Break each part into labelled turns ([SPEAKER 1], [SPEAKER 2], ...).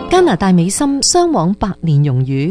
[SPEAKER 1] 加拿大美心雙往百年榮譽。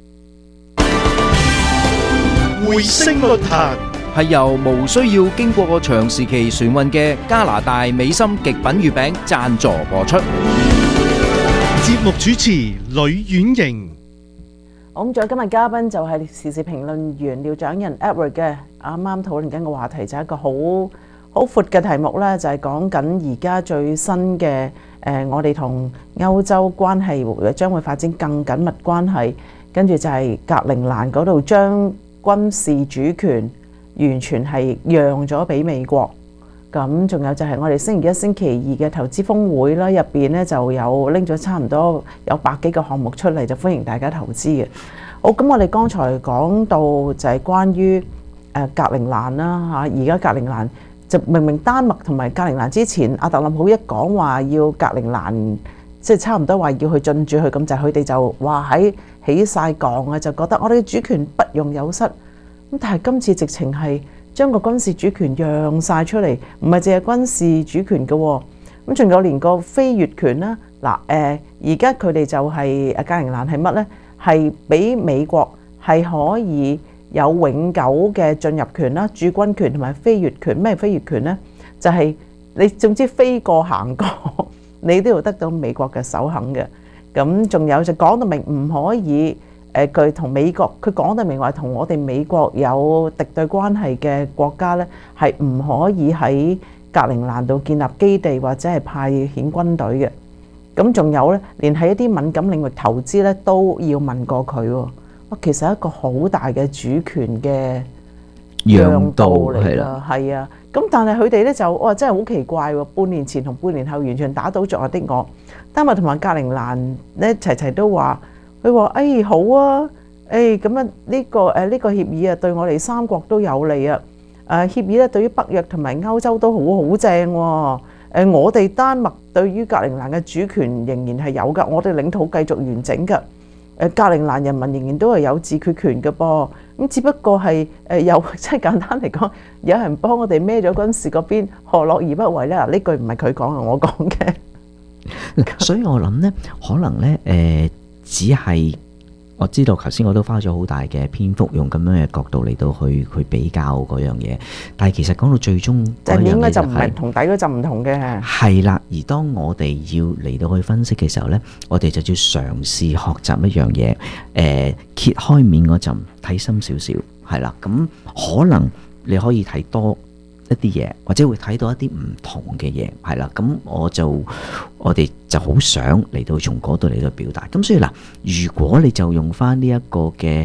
[SPEAKER 2] 回聲論壇
[SPEAKER 3] 係由無需要經過長時期船運嘅加拿大美心極品月餅贊助播出。
[SPEAKER 2] 節目主持呂婉瑩。
[SPEAKER 4] 咁仲有今日嘉賓就係時事評論員廖長仁 Edward 嘅，啱啱討論緊個話題就係一個好闊嘅題目啦，就係講緊而家最新嘅我哋同歐洲關係將會發展更緊密關係，跟住就係格陵蘭嗰度將軍事主權完全係讓咗俾美國。咁仲有就係我哋星期一、星期二嘅投資峰會啦，入邊咧就有拎咗差唔多有100幾個項目出嚟，就歡迎大家投資嘅。好，咁我哋剛才講到就係關於格陵蘭啦嚇，而家格陵蘭就明明丹麥同埋格陵蘭之前，阿特朗普一講話要格陵蘭，即係差唔多話要去進駐佢，咁就佢哋就話喺起晒槓啊，就覺得我哋嘅主權不容有失。咁但係今次直情係將個軍事主權讓晒出嚟，唔係淨係軍事主權嘅喎，咁仲有連個飛越權啦。嗱而家佢哋就係格陵蘭係乜呢？係俾美國係可以有永久嘅進入權啦、駐軍權同埋飛越權。咩飛越權呢？就係你總之飛過行過，你都要得到美國嘅首肯嘅。咁仲有就講到明唔可以佢同美國，佢講到明話同我哋美國有敵對關係嘅國家呢，係唔可以喺格陵蘭度建立基地或者係派遣軍隊嘅。咁仲有呢，連喺一啲敏感領域投資呢，都要問過佢喎。其實係一個好大嘅主權嘅讓渡嚟啦，係啊。咁但係佢哋呢，就真係好奇怪喎，半年前同半年後完全打倒昨日的我。丹麥同埋格陵蘭呢，齊都話，佢話好啊，咁啊呢個協議啊對我哋三國都有利啊。協議咧對於北約同埋歐洲都好正喎。我哋丹麥對於格陵蘭嘅主權仍然係有㗎，我哋領土繼續完整㗎。格陵蘭人民仍然都係有自決權嘅噃。咁只不過係有即係簡單嚟講，有人幫我哋孭咗軍事嗰邊，何樂而不為咧？嗱，呢句唔係佢講，係我講嘅。
[SPEAKER 5] 所以我諗呢，可能呢，只係我知道，頭先我都花咗好大嘅篇幅，用咁樣嘅角度嚟到去比較嗰樣嘢。但係其實講到最終，
[SPEAKER 4] 正面咧就唔係同底嗰就唔同嘅。
[SPEAKER 5] 係啦，而當我哋要嚟到去分析嘅時候呢，我哋就要嘗試學習一樣嘢，揭開面嗰陣睇深少少，係啦。咁可能你可以睇多一啲嘢，或者會睇到一啲唔同嘅嘢，係啦。咁我哋就好想嚟到從嗰度嚟到表達。咁所以嗱，如果你就用翻呢一個嘅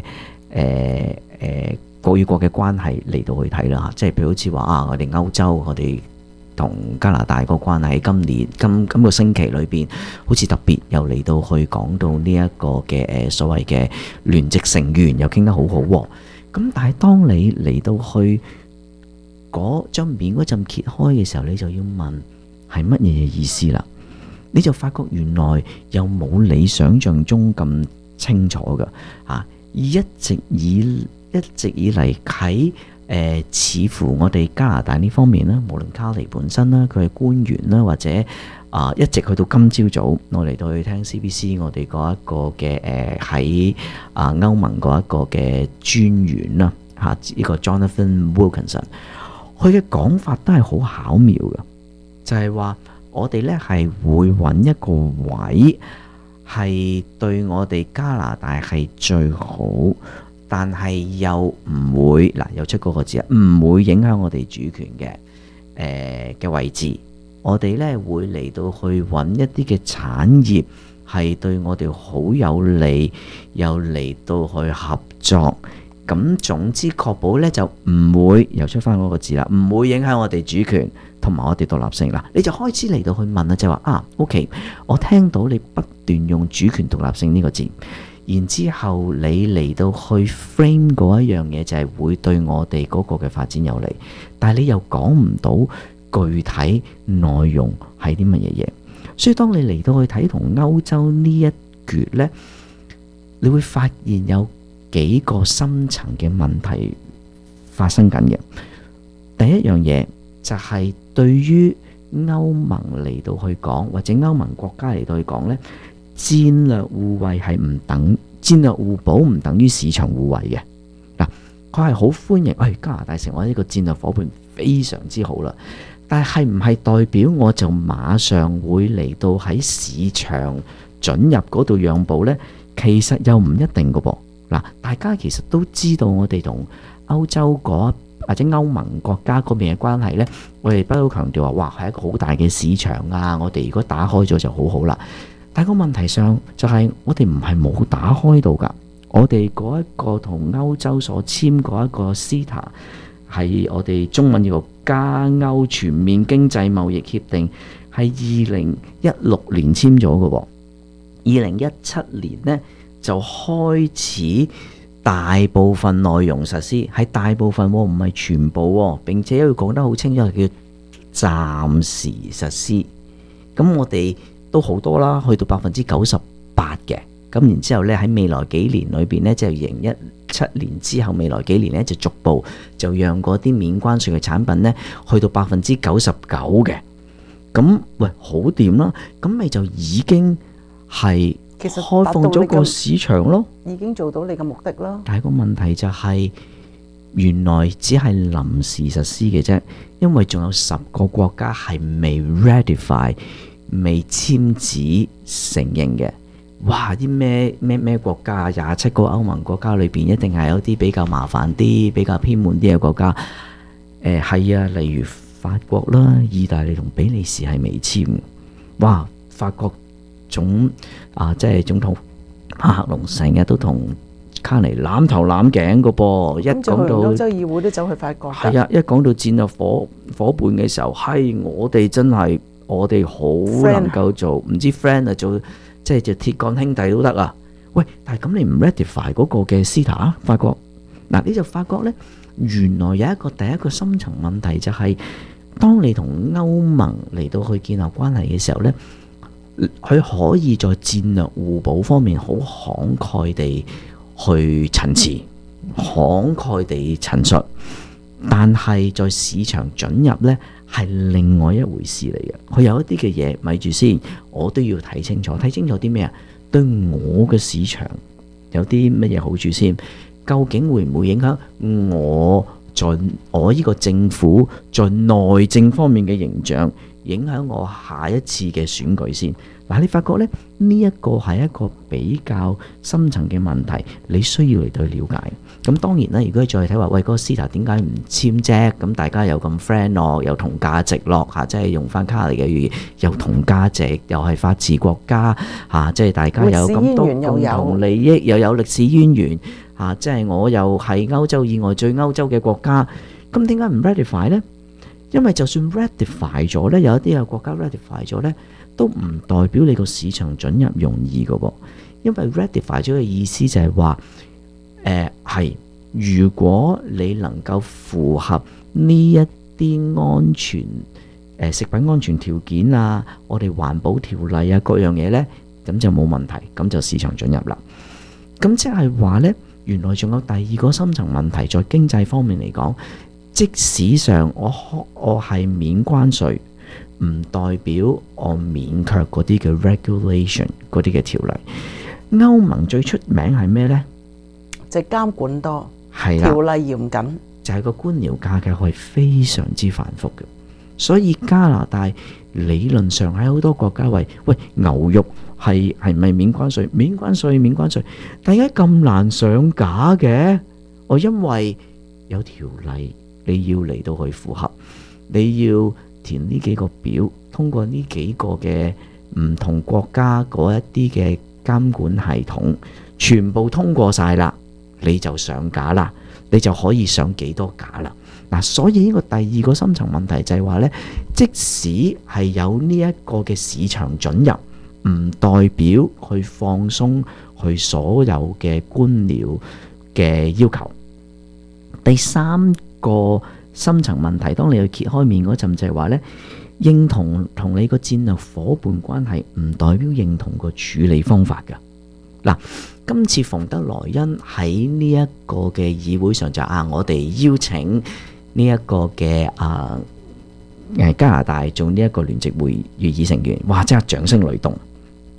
[SPEAKER 5] 國與國嘅關係嚟到去睇啦，即係譬如好似話我哋歐洲，我哋同加拿大個關係，今個星期裏邊，好似特別又嚟到去講到呢一個嘅所謂嘅聯席成員，又傾得好好喎。咁但係當你嚟到去嗰張面嗰陣揭開嘅時候，你就要問係乜嘢意思啦？你就發覺原來又冇你想象中咁清楚㗎嚇。一直以嚟喺似乎我哋加拿大呢方面啦，無論卡尼本身啦，佢係官員啦，或者一直去到今朝早，我嚟到去聽 CBC 我哋嗰一個嘅喺歐盟嗰一個嘅專員啦嚇，呢個 Jonathan Wilkinson。佢嘅講法都係好巧妙嘅，就係話我哋呢係會揾一個位係對我哋加拿大係最好，但係又唔會又出嗰個字唔會影響我哋主權嘅位置。我哋呢會嚟到去揾一啲嘅產業係對我哋好有利，又嚟到去合作。咁總之確保咧就唔會又出翻嗰個字啦，唔會影響我哋主權同埋我哋獨立性啦。你就開始嚟到去問啦，就係話OK， 我聽到你不斷用主權獨立性呢個字，然之後你嚟到去 frame 嗰一樣嘢就係會對我哋嗰個嘅發展有利，但係你又講唔到具體內容係啲乜嘢嘢。所以當你嚟到去睇同歐洲呢一橛呢，你會發現有幾個深層嘅問題發生緊嘅。第一樣嘢就係對於歐盟嚟到去講，或者歐盟國家嚟到去講呢， 戰略互惠係唔等戰略互補唔等於市場互惠嘅。嗱，佢係好歡迎，加拿大成為呢個戰略夥伴非常之好啦。但係唔係代表我就馬上會嚟到喺市場准入嗰度讓步呢？其實又唔一定㗎噃。嗱，大家其實都知道我哋同歐洲或者歐盟國家嗰邊嘅關係呢，我哋不嬲強調話，哇，係一個好大嘅市場啊！我哋如果打開咗就好好啦。但係個問題上就係我哋唔係冇打開到㗎。我哋嗰一個同歐洲所簽嗰一個 CETA 係我哋中文叫做加歐全面經濟貿易協定，係2016年簽咗嘅喎。2017年呢就開始大部分內容實施，係大部分喎，唔係全部喎。並且要講得好清楚，係叫暫時實施。咁我哋都好多啦，去到98%嘅。咁然之後咧，喺未來幾年裏邊咧，即係2017年之後未來幾年咧，就逐步就讓嗰啲免關稅嘅產品咧，去到99%嘅。咁喂，好掂啦，咁咪就已經係
[SPEAKER 4] 其實
[SPEAKER 5] 開放咗個市場咯，
[SPEAKER 4] 已經做到你嘅目的啦。
[SPEAKER 5] 但係個問題就係、原來只係臨時實施嘅啫，因為仲有10個國家係未 ratify、未簽字承認嘅。哇！啲咩國家27個歐盟國家裏邊，一定係有啲比較麻煩啲、比較偏門啲嘅國家。係啊，例如法國啦、意大利同比利時係未簽。哇！法國即係總統馬克龍成日都同卡尼攬頭攬頸個噃，一講到
[SPEAKER 4] 歐洲議會都走去法國。
[SPEAKER 5] 係啊，一講到戰略伙伴嘅時候，係我哋真係我哋好能夠做，唔知 friend 啊做。即係就鐵桿兄弟都得啊！喂，但係咁你唔 ratify 嗰個嘅 CETA 法國嗱，你就發覺呢，原來有一個第一個深層問題就係、當你同歐盟嚟到去建立關係嘅時候呢，佢可以在戰略互補方面好慷慨地去陳詞，慷慨地陳述，但係在市場准入呢，係另外一回事嚟嘅。佢有一啲嘅嘢，咪住先，我都要睇清楚。睇清楚啲咩啊？對我嘅市場有啲乜嘢好處先？究竟會唔會影響我呢個政府在內政方面嘅形象，影響我下一次嘅選舉先？嗱，你發覺咧，呢一個係一個比較深層嘅問題，你需要嚟到了解。咁當然啦，如果你再睇話，喂，嗰個 CETA 點解唔簽啫？咁大家有咁 friend 咯，有同價值咯嚇，即係用翻卡尼嘅語言，有同價值，又係法治國家嚇，即係大家有咁多共同利益，又有歷史淵源嚇，即係我又係歐洲以外最歐洲嘅國家，咁點解唔 ratify 呢？因為就算 ratify 咗呢，有一啲嘅國家 ratify 咗呢，都唔代表你個市場准入容易嘅喎。因為 ratify 咗嘅意思就係話，係如果你能夠符合呢一啲安全食品安全條件啊，我哋環保條例啊各樣嘢呢，咁就冇問題，咁就市場准入啦。咁即係話呢，原來仲有第二個深層問題，在經濟方面嚟講，即使上我係免關稅，唔代表我免卻嗰啲嘅 regulation 嗰啲嘅條例。歐盟最出名係咩呢？
[SPEAKER 4] 就係監管多，
[SPEAKER 5] 係啦，
[SPEAKER 4] 條例嚴謹，
[SPEAKER 5] 就係個官僚架構係非常之繁複嘅。所以加拿大理論上喺好多國家喂牛肉係咪免關稅？免關稅，但係咁難上架嘅？因為有條例你要嚟到去符合，你要填呢幾個表，通過呢幾個嘅唔同國家嗰一啲嘅監管系統，全部通過晒啦，你就上架啦，你就可以上幾多架啦。嗱，所以呢個第二個深層問題就係話呢，即使係有呢一個嘅市場准入，唔代表去放鬆佢所有嘅官僚嘅要求。第三個深層問題，當你去揭開面嗰陣，就係話呢，認同同你個戰略夥伴關係，唔代表認同個處理方法㗎。嗱，今次馮德萊恩喺呢一個嘅議會上就我哋邀請呢一個嘅加拿大做呢一個聯席會議成員，哇！即刻掌聲雷動。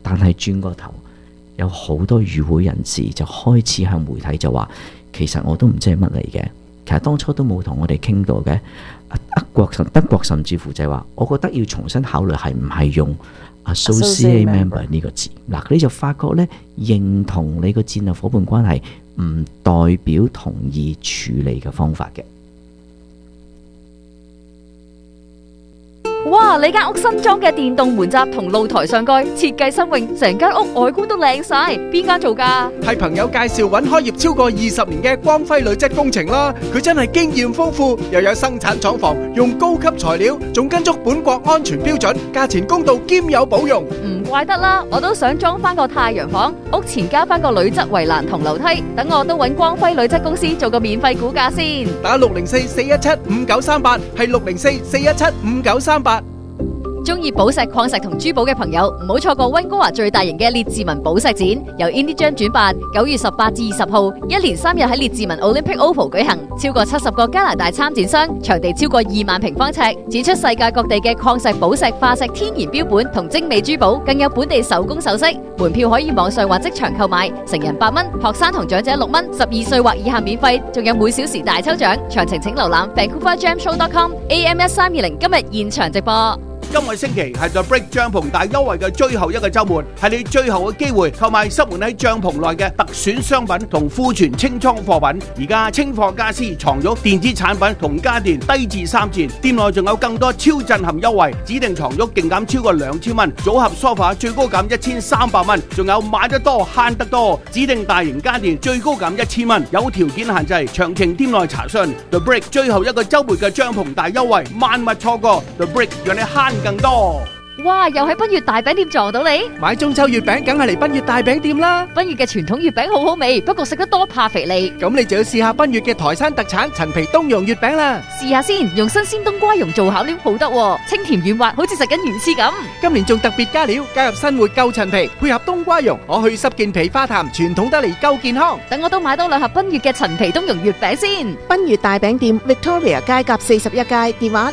[SPEAKER 5] 但係轉個頭，有好多與會人士就開始向媒體就話，其實我都唔知係乜嚟嘅。其實當初都冇同我哋傾到嘅。德國甚至乎就係話，我覺得要重新考慮係唔係用 associate member 呢個字。嗱，你就發覺呢，認同你個戰略夥伴關係唔代表同意處理嘅方法嘅。
[SPEAKER 6] 哇！你間屋新裝嘅電動門閘同露台上蓋設計新穎，成間屋外觀都靚晒。邊間做㗎？
[SPEAKER 7] 係朋友介紹揾開業超過20年嘅光輝鋁質工程啦。佢真係經驗豐富，又有生產廠房，用高級材料，仲跟足本國安全標準，價錢公道兼有保用。
[SPEAKER 6] 唔怪得啦，我都想裝翻個太陽房，屋前加翻個鋁質圍欄同樓梯，等我都揾光輝鋁質公司做個免費估價先。
[SPEAKER 7] 打604-417-5938，係604-417-5938。
[SPEAKER 6] 中意寶石、礦石同珠寶嘅朋友，唔好錯過溫哥華最大型嘅列治文寶石展，由 Indigen 主辦，9月18至20號，一連3日喺列治文 Olympic Oval 舉行，超過70個加拿大參展商，場地超過2萬平方尺，展出世界各地嘅礦石、寶石、化石、天然標本同精美珠寶，更有本地手工首飾。門票可以網上或即場購買，成人8蚊，學生同長者6蚊，12歲或以下免費，仲有每小時大抽獎。詳情請瀏覽 VancouverGemShow.com。AM 1 320今日現場直播。
[SPEAKER 8] 今個星期係 The Break 帳篷大優惠嘅最後一個週末，係你最後嘅機會購買塞滿喺帳篷內嘅特選商品同庫存清倉貨品。而家清貨家私、床褥、電子產品同家電低至3折，店內仲有更多超震撼優惠，指定床褥勁減超過2000蚊，組合梳化最高減1300蚊，仲有買得多慳得多，指定大型家電最高減1000蚊，有條件限制，詳情店內查詢。The Break 最後一個週末嘅帳篷大優惠，萬勿錯過。The Break 讓你慳更多。
[SPEAKER 6] 哇！又喺賓悅大餅店撞到你，
[SPEAKER 7] 買中秋月餅梗係嚟賓悅大餅店啦。
[SPEAKER 6] 賓悅嘅傳統月餅好好味，不過食得多怕肥膩。
[SPEAKER 7] 咁你就要試下賓悅嘅台山特產陳皮冬蓉月餅啦。
[SPEAKER 6] 試下先，用新鮮冬瓜蓉做餡料好得喎，清甜軟滑，好似食緊魚翅咁。
[SPEAKER 7] 今年仲特別加料，加入新活夠陳皮，配合冬瓜蓉，我去濕健脾化痰，傳統得嚟夠健康。
[SPEAKER 6] 等我都買多2盒賓悅嘅陳皮冬蓉月餅先。
[SPEAKER 9] 賓悅大餅店 Victoria 街甲41街，電話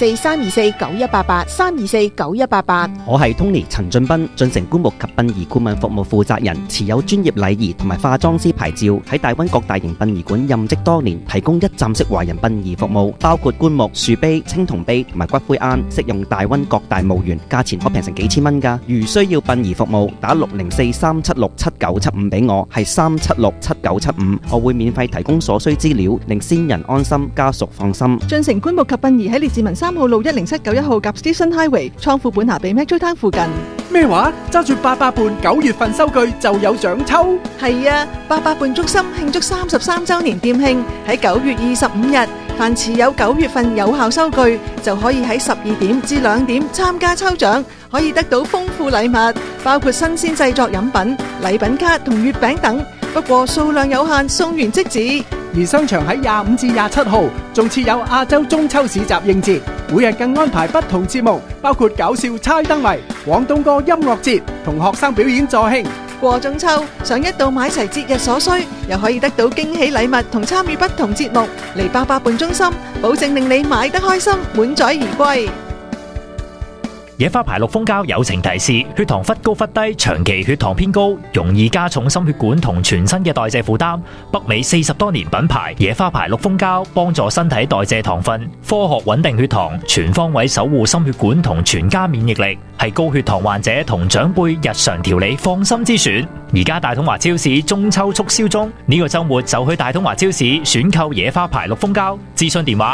[SPEAKER 9] 604-324-9188，324-9188。
[SPEAKER 10] 我係 Tony 陳俊斌，進城棺木及殯儀顧問服務負責人，持有專業禮儀同埋化妝師牌照，喺大灣各大型殯儀館任職多年，提供一站式華人殯儀服務，包括棺木、樹碑、青銅碑同埋骨灰龕，適用大灣各大墓園，價錢可平成幾千蚊㗎。如需要殯儀服務，打604-376-7975俾我，係376-7975，我會免費提供所需資料，令先人安心，家屬放心。
[SPEAKER 9] 進城棺木及殯儀喺列治文3號路10791號夾 Station Highway，倉庫本下被Metro附近。
[SPEAKER 7] 咩話？揸住88伴9月份收據就有獎抽？
[SPEAKER 9] 係啊，88伴中心慶祝33週年店慶，喺9月25日，凡持有9月份有效收據，就可以喺12點至2點參加抽獎，可以得到豐富禮物，包括新鮮製作飲品、禮品卡同月餅等。不過數量有限，送完即止。
[SPEAKER 7] 而商場喺25至27號仲設有亞洲中秋市集應節，每日更安排不同節目，包括搞笑猜燈謎、廣東歌音樂節同學生表演助興。
[SPEAKER 9] 過中秋，想一度買齊節日所需，又可以得到驚喜禮物同參與不同節目，嚟88伴中心，保證令你買得開心，滿載而歸。
[SPEAKER 11] 野花牌綠蜂膠友情提示：血糖忽高忽低，長期血糖偏高，容易加重心血管同全身嘅代謝負擔。北美40多年品牌野花牌綠蜂膠幫助身體代謝糖分，科學穩定血糖，全方位守護心血管同全家免疫力，係高血糖患者同長輩日常調理放心之選。而家大統華超市中秋促銷中，呢個週末就去大統華超市選購野花牌綠蜂膠。諮詢電話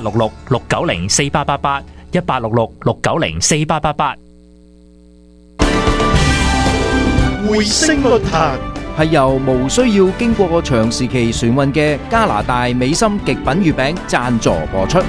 [SPEAKER 11] 1866-690-4888。1866-690-4888。
[SPEAKER 2] 回聲論壇
[SPEAKER 3] 係由無需要經過長時期船運嘅加拿大美心極品月餅贊助播出。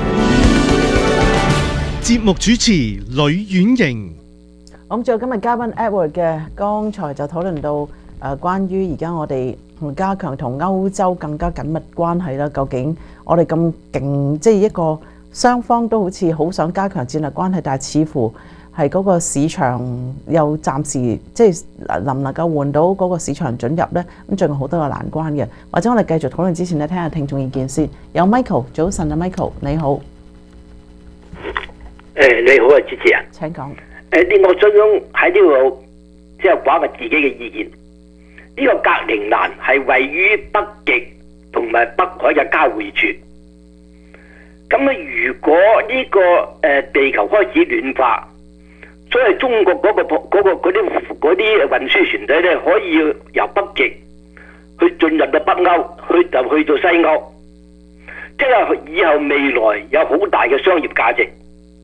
[SPEAKER 2] 節目主持呂婉瑩。
[SPEAKER 4] 咁仲有今日嘉賓 Edward 嘅，剛才就討論到關於而家我哋加強同歐洲更加緊密關係啦。究竟我哋咁勁，即係一個雙方都好似好想加強戰略關係，但係似乎係嗰個市場又暫時即係能唔能夠換到嗰個市場准入呢？咁仲有好多個難關嘅。或者我哋繼續討論之前呢，聽下聽眾意見先。有 Michael， 早晨啊 ，Michael 你好。
[SPEAKER 12] 你好啊，主持人。
[SPEAKER 4] 請講。
[SPEAKER 12] 我想喺呢度即係講下自己嘅意見。呢個格陵蘭係位於北極同埋北海嘅交匯處。咁啊，如果呢個地球開始暖化，所以中國嗰啲運輸船隊咧，可以由北極去進入到北歐，去到西歐，即係以後未來有好大嘅商業價值。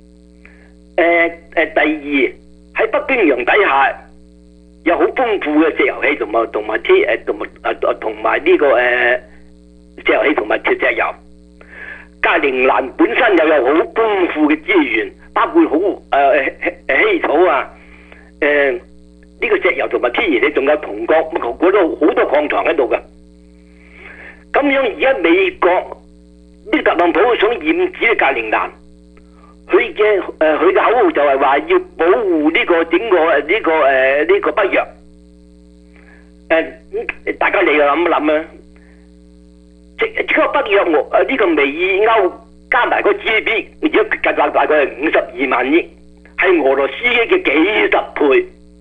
[SPEAKER 12] 第二，喺北冰洋底下有好豐富嘅石油氣同埋呢個石油氣同埋鐵石油。格陵蘭本身又有好豐富嘅資源，包括稀土啊，呢個石油同埋天然氣，仲有銅礦，嗰度好多礦床喺度㗎。咁樣而家美國呢特朗普想染指格陵蘭，佢嘅口號就係話要保護呢個整個呢個北約。大家你又諗一諗啊！即個北約呢個美歐加埋個 GDP， 而家計劃大概係52萬億，係俄羅斯嘅幾十倍。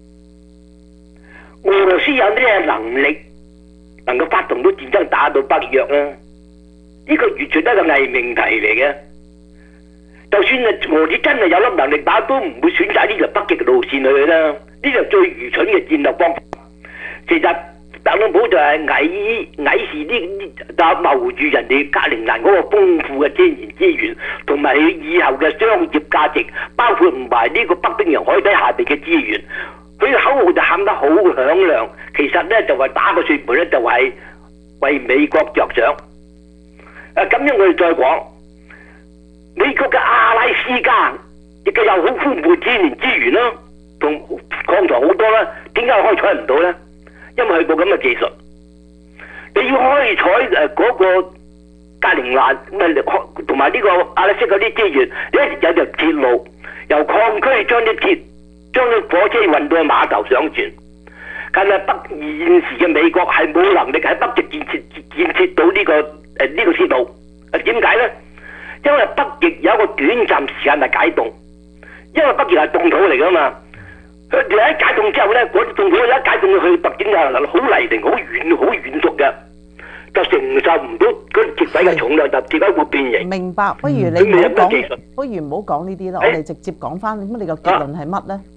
[SPEAKER 12] 俄羅斯有咩能力能夠發動到戰爭打到北約啊？呢個完全都係個偽命題嚟嘅。就算係俄羅斯真係有粒能力打，都唔會選擇呢條北極嘅路線去啦。呢條最愚蠢嘅戰略方法。其實特朗普就係矮視謀住人哋格陵蘭嗰個豐富嘅天然資源，同埋佢以後嘅商業價值，包括唔埋呢個北冰洋海底下邊嘅資源。佢嘅口號就喊得好響亮，其實咧就係打個算盤咧，就係為美國着想。咁樣我哋再講，美國嘅阿拉斯加亦都有好豐富天然資源啦，同礦床好多啦，點解開採唔到咧？因為佢冇咁嘅技術，你要開採嗰個格陵蘭同埋呢個阿拉斯加啲資源，你一定有條鐵路由礦區將啲火車運到去碼頭上船。但係現時嘅美國係冇能力喺北極建設到呢個鐵路。點解呢？因為北極有一個短暫時間係解凍，因為北極係凍土嚟噶嘛。佢哋喺解凍之後咧，嗰啲凍土一解凍去北京啊，好泥濘、好軟熟嘅，就承受唔到嗰啲鐵軌嘅重量，就鐵軌會變形。
[SPEAKER 4] 明白，不如你唔好講，不如唔好講呢啲啦，我哋直接講翻咁，你個結論係乜咧？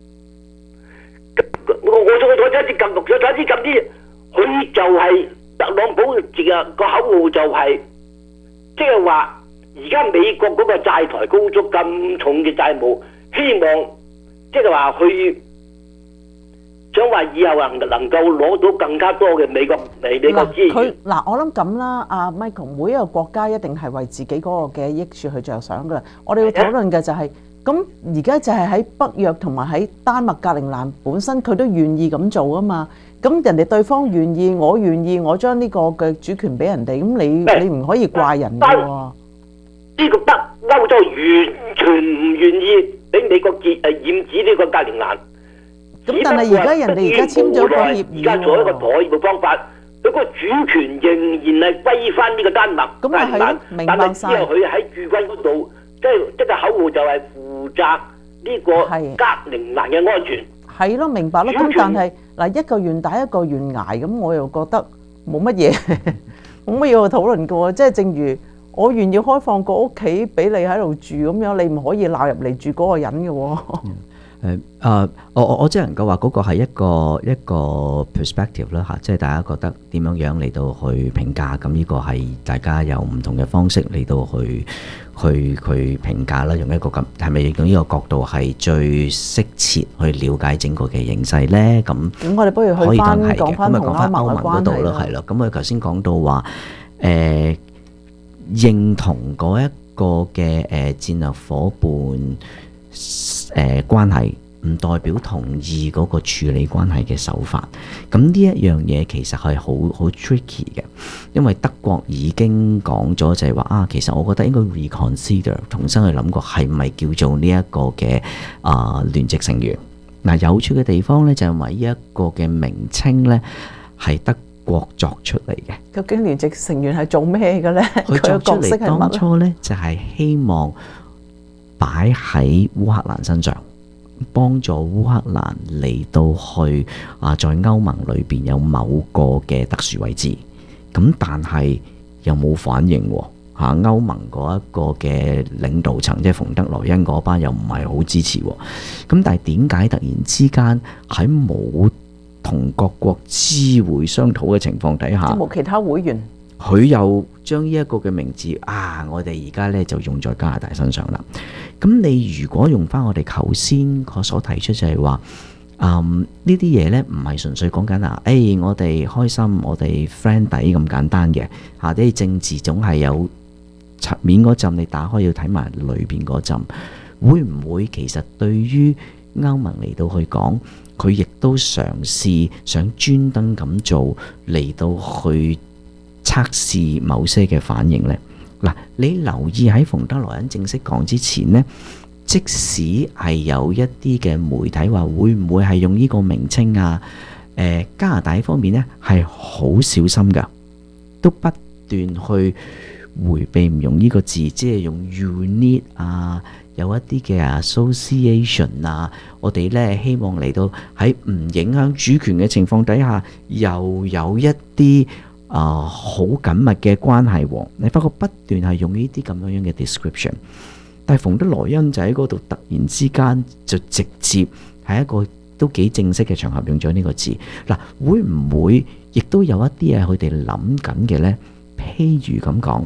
[SPEAKER 12] 我再一啲咁啲，佢就係特朗普自個口號就係，即係話而家美國嗰個債台高築咁重嘅債務，希望。即係話佢想話以後能夠攞到更加多嘅美國資源。
[SPEAKER 4] 我諗咁啦，阿 Michael， 每一個國家一定係為自己嗰個嘅益處去着想噶啦。我哋要討論嘅就係，咁而家就係喺北約同埋喺丹麥格陵蘭本身佢都願意咁做啊嘛。咁人哋對方願意，我願意，我將呢個嘅主權俾人哋，咁你唔可以怪人㗎喎。
[SPEAKER 12] 呢個歐洲完全唔願意。俾美國染指呢個格陵蘭，
[SPEAKER 4] 咁但係而家人哋而家簽咗個協議喎，
[SPEAKER 12] 而家做一個妥協嘅方法，佢個主權仍然係歸翻呢個丹麥。
[SPEAKER 4] 咁啊係，明白晒。
[SPEAKER 12] 但係之後佢喺駐軍嗰度，即係口號就係負責呢個格陵蘭嘅安全。
[SPEAKER 4] 係咯，明白咯。咁但係嗱，一個願打一個願捱，咁我又覺得冇乜嘢，冇乜嘢去討論嘅喎。即係正如。我願意開放個屋企俾你喺度住咁樣，你唔可以鬧入嚟住嗰個人嘅喎。
[SPEAKER 5] 我只能夠話嗰個係一個 perspective 啦嚇，即係大家覺得點樣嚟到去評價，咁呢個係大家有唔同嘅方式嚟到去評價啦。用一個咁係咪用呢個角度係最適切去了解整個嘅形勢咧？咁
[SPEAKER 4] 我哋不如去翻講翻同歐盟
[SPEAKER 5] 嗰度啦，係啦。咁我頭先講到話認同嗰一個嘅戰略夥伴關係，唔代表同意嗰個處理關係嘅手法。咁呢一樣嘢其實係好 tricky 嘅，因為德國已經講咗就係話其實我覺得應該 reconsider 重新去諗過係咪叫做呢一個嘅聯席成員。有趣嘅地方咧就係話呢一個嘅名稱咧係德國作出嚟嘅。
[SPEAKER 4] 究竟聯席成員係做咩嘅咧？
[SPEAKER 5] 佢作出嚟當初咧就係希望擺喺烏克蘭身上， 幫助烏克蘭嚟到去在歐盟裏邊有某個嘅特殊位置，咁但係又冇反應喎。歐盟嗰一個嘅領導層，即係馮德萊恩嗰班又唔係好支持喎。咁但係點解突然之間喺冇同各國知會商討嘅情況底下，
[SPEAKER 4] 冇其他會員，
[SPEAKER 5] 佢又將呢一個嘅名字我哋而家呢就用在加拿大身上啦。咁你如果用翻我哋頭先我所提出就係話，呢啲嘢呢唔係純粹講緊我哋開心，我哋 friend 底咁簡單嘅啲政治總係有側面嗰陣，你打開要睇埋裏邊嗰陣，會唔會其實對於歐盟嚟到去講，佢亦都嘗試想專登咁做嚟到去測試某些嘅反應呢？嗱，你留意喺馮德萊恩正式講之前呢，即使係有一啲嘅媒體話會唔會係用呢個名稱加拿大方面呢係好小心㗎，都不斷去迴避唔用呢個字，即係用 unit 有一啲嘅 association 我哋呢希望嚟到喺唔影響主權嘅情況底下，又有一啲好緊密嘅關係喎。你發覺不斷係用呢啲咁樣嘅 description， 但係馮德萊恩就喺嗰度突然之間就直接喺一個都幾正式嘅場合用咗呢個字。嗱，會唔會亦都有一啲嘢佢哋諗緊嘅呢？譬如咁講，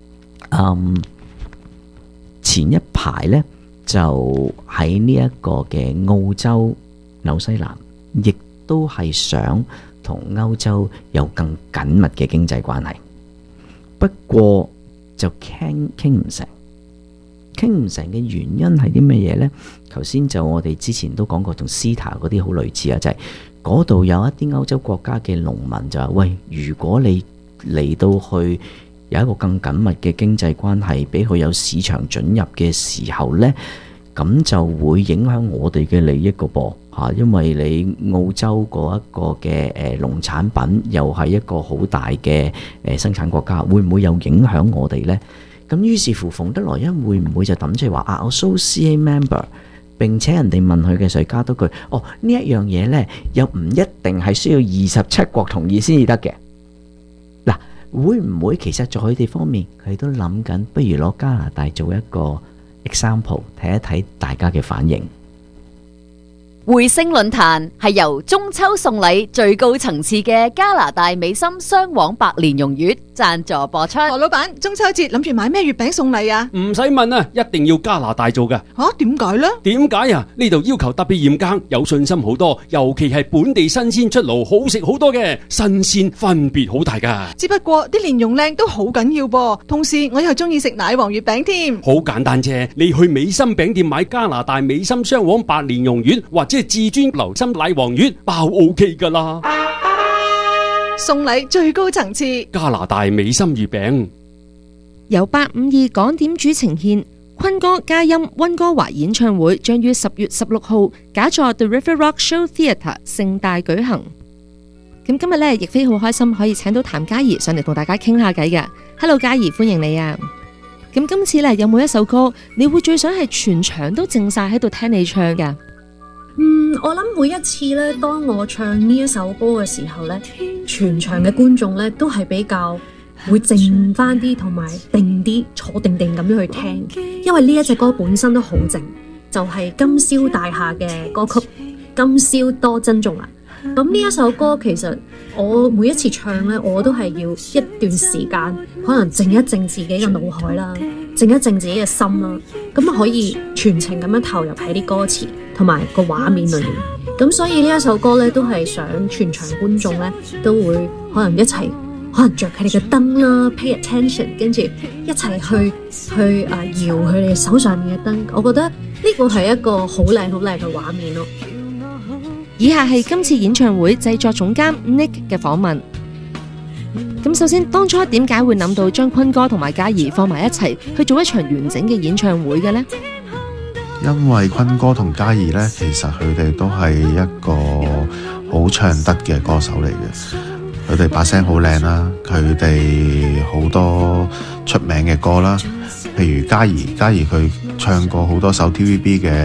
[SPEAKER 5] 前一排呢，就喺呢一個嘅澳洲、紐西蘭，亦都係想同歐洲有更緊密嘅經濟關係，不過就傾唔成。傾唔成嘅原因係啲乜嘢呢？頭先就我哋之前都講過，同 CETA 嗰啲好類似就係嗰度有一啲歐洲國家嘅農民就話：喂，如果你嚟到去有一個更緊密嘅經濟關係，俾佢有市場准入嘅時候呢，咁就會影響我哋嘅利益個噃嚇，因為你澳洲嗰一個嘅農產品又係一個好大嘅生產國家，會唔會有影響我哋呢？咁於是乎，馮德萊恩會唔會就抌出嚟話我 associate member， 並且人哋問佢嘅時候加多句呢一樣嘢呢，又唔一定係需要27國同意先至得嘅。嗱，會唔會其實在佢哋方面，佢都諗緊，不如攞加拿大做一個 example， 睇一睇大家嘅反應。
[SPEAKER 6] 匯星論壇係由中秋送禮最高層次嘅加拿大美心雙黃白蓮蓉月贊助播出。
[SPEAKER 9] 何老闆，中秋節諗住買咩月餅送禮啊？
[SPEAKER 13] 唔使問啊，一定要加拿大做㗎。
[SPEAKER 9] 點解呢？
[SPEAKER 13] 點解啊？呢度要求特別嚴格，有信心好多，尤其係本地新鮮出爐，好食好多嘅，新鮮分別好大㗎。
[SPEAKER 9] 只不過啲蓮蓉靚都好緊要噃，同時我又中意食奶黃月餅添。
[SPEAKER 13] 好簡單啫，你去美心餅店買加拿大美心雙黃白蓮蓉月或者至尊流心奶黃月包 OK 噶啦，
[SPEAKER 9] 送禮最高層次，
[SPEAKER 13] 加拿大美心月餅。
[SPEAKER 14] 由852港點主呈獻，坤哥嘉音溫哥華演唱會將於10月16號假座 The River Rock Show Theatre 盛大舉行。咁今日呢，亦非好開心可以請到譚嘉儀上嚟同大家傾下偈嘅。Hello， 嘉儀，歡迎你啊！咁今次呢，有冇一首歌你會最想係全場都靜晒喺度聽你唱噶？
[SPEAKER 15] 我諗每一次咧，當我唱呢一首歌嘅時候咧，全場嘅觀眾咧都係比較會靜翻啲，同埋定啲，坐定定咁樣去聽，因為呢一隻歌本身都好靜，就係金宵大廈嘅歌曲《金宵多珍重》啦。咁呢一首歌其實我每一次唱咧，我都係要一段時間，可能靜一靜自己嘅腦海啦，靜一靜自己嘅心啦，咁可以全程咁樣投入喺啲歌詞同埋個畫面裏面。咁所以呢一首歌咧，都係想全場觀眾咧都會可能一齊，可能着佢哋嘅燈啦 ，pay attention， 跟住一齊去搖佢哋手上面嘅燈。我覺得呢個係一個好靚好靚嘅畫面咯。
[SPEAKER 14] 以下係今次演唱會製作總監 Nick 嘅訪問。咁首先，當初點解會諗到將坤哥同埋嘉儀放埋一齊去做一場完整嘅演唱會嘅呢？
[SPEAKER 16] 因為坤哥同嘉儀呢，其實佢哋都係一個好唱得嘅歌手嚟嘅。佢哋把聲好靚啦，佢哋好多出名嘅歌啦，譬如嘉儀佢唱過好多首 TVB 嘅